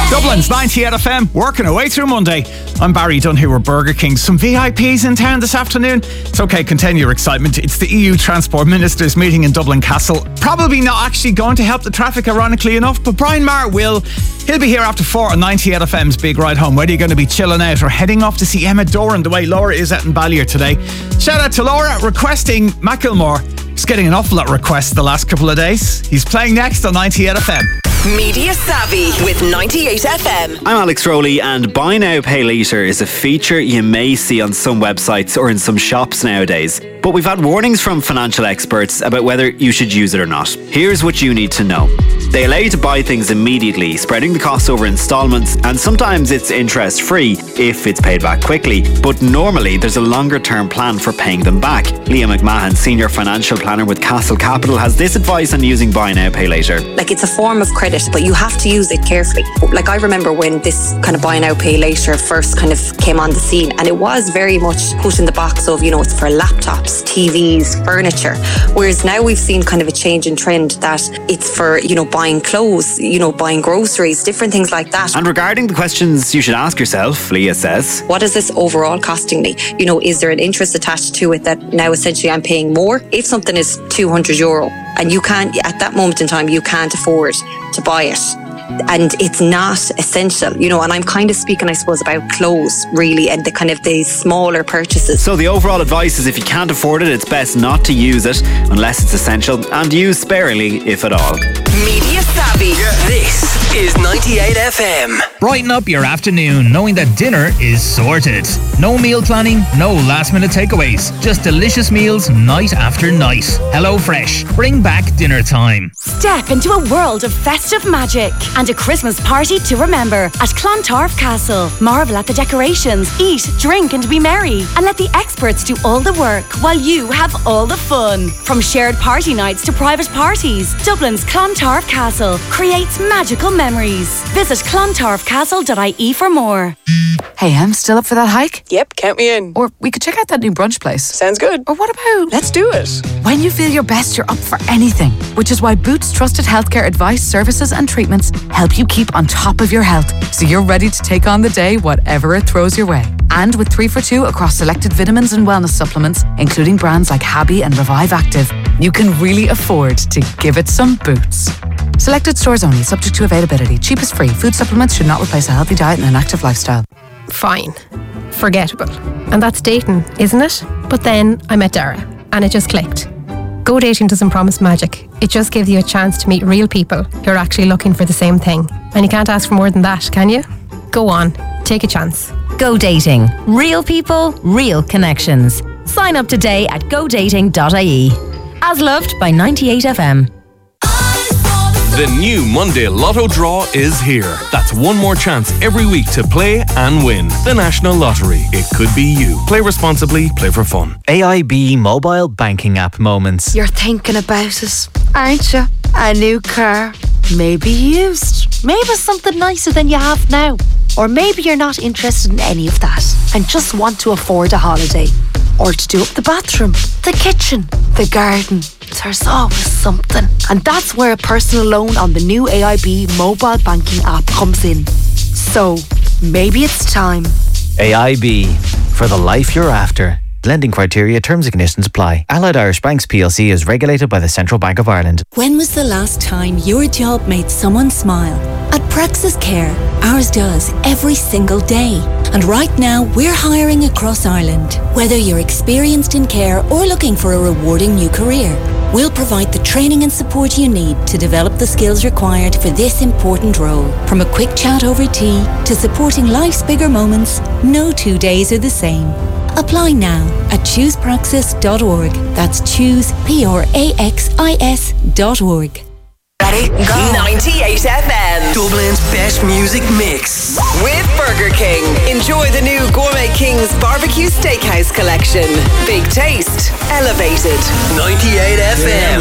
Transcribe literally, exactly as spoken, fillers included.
Dublin's ninety-eight F M, working away through Monday. I'm Barry Dunhu with Burger King. Some V I Ps in town this afternoon. It's okay, contain your excitement. It's the E U Transport Ministers meeting in Dublin Castle. Probably not actually going to help the traffic, ironically enough, but Brian Maher will. He'll be here after four on ninety-eight F M's Big Ride Home. Whether you're going to be chilling out or heading off to see Emma Doran the way Laura is out in Ballier today. Shout out to Laura requesting Macklemore. He's getting an awful lot of requests the last couple of days. He's playing next on ninety-eight F M. Media Savvy with ninety-eight F M. I'm Alex Rowley, and Buy Now Pay Later is a feature you may see on some websites or in some shops nowadays. But we've had warnings from financial experts about whether you should use it or not. Here's what you need to know. They allow you to buy things immediately, spreading the costs over instalments, and sometimes it's interest-free if it's paid back quickly. But normally there's a longer-term plan for paying them back. Leah McMahon, Senior Financial Planner with Castle Capital, has this advice on using Buy Now Pay Later. Like, it's a form of credit, but you have to use it carefully. Like, I remember when this kind of Buy Now Pay Later first kind of came on the scene, and it was very much put in the box of, you know, it's for laptops, T Vs, furniture. Whereas now we've seen kind of a change in trend that it's for, you know, buying clothes, you know, buying groceries, different things like that. And regarding the questions you should ask yourself, Leah says, what is this overall costing me? You know, is there an interest attached to it that now essentially I'm paying more? If something is two hundred euro and you can't, at that moment in time, you can't afford to buy it, and it's not essential, you know, and I'm kind of speaking, I suppose, about clothes, really, and the kind of the smaller purchases. So the overall advice is if you can't afford it, it's best not to use it unless it's essential, and use sparingly if at all. Media Savvy. Yeah. This is ninety-eight F M. Brighten up your afternoon knowing that dinner is sorted. No meal planning, no last minute takeaways. Just delicious meals night after night. HelloFresh. Bring back dinner time. Step into a world of festive magic and a Christmas party to remember at Clontarf Castle. Marvel at the decorations, eat, drink and be merry, and let the experts do all the work while you have all the fun. From shared party nights to private parties, Dublin's Clontarf Castle creates magical memories. Visit clontarf castle dot I E for more. Hey, Em, still up for that hike? Yep, count me in. Or we could check out that new brunch place. Sounds good. Or what about... Let's do it. When you feel your best, you're up for anything. Which is why Boots Trusted Healthcare Advice, Services and Treatments help you keep on top of your health, so you're ready to take on the day whatever it throws your way. And with three for two across selected vitamins and wellness supplements, including brands like Habi and Revive Active, you can really afford to give it some Boots. Selected stores only, subject to availability. Cheap is free. Food supplements should not replace a healthy diet and an active lifestyle. Fine. Forgettable. And that's dating, isn't it? But then I met Dara, and it just clicked. Go Dating doesn't promise magic. It just gives you a chance to meet real people who are actually looking for the same thing. And you can't ask for more than that, can you? Go on. Take a chance. Go Dating. Real people, real connections. Sign up today at go dating dot I E. As loved by ninety-eight F M. The new Monday Lotto draw is here. That's one more chance every week to play and win. The National Lottery. It could be you. Play responsibly, play for fun. A I B mobile banking app moments. You're thinking about it, aren't you? A new car. Maybe used. Maybe something nicer than you have now. Or maybe you're not interested in any of that and just want to afford a holiday. Or to do up the bathroom, the kitchen, the garden. There's always something. And that's where a personal loan on the new A I B mobile banking app comes in. So, maybe it's time. A I B, for the life you're after. Lending criteria, terms and conditions apply. Allied Irish Banks P L C is regulated by the Central Bank of Ireland. When was the last time your job made someone smile? At Praxis Care, ours does every single day. And right now, we're hiring across Ireland. Whether you're experienced in care or looking for a rewarding new career, we'll provide the training and support you need to develop the skills required for this important role. From a quick chat over tea to supporting life's bigger moments, no two days are the same. Apply now at choose praxis dot org. That's choose, P R A X I S dot org. Ready? Go. ninety-eight F M. Dublin's best music mix. With Burger King. Enjoy the new Gourmet King's Barbecue Steakhouse Collection. Big taste. Elevated. ninety-eight F M.